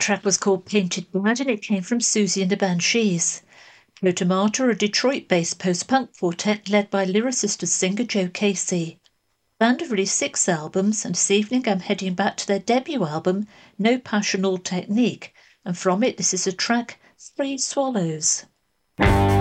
track was called Painted Bride and it came from Susie and the Banshees. Tomato are a Detroit-based post-punk quartet led by lyricist and singer Joe Casey. The band have released 6 albums, and this evening I'm heading back to their debut album, No Passion, All Technique, and from it this is the track Three Swallows.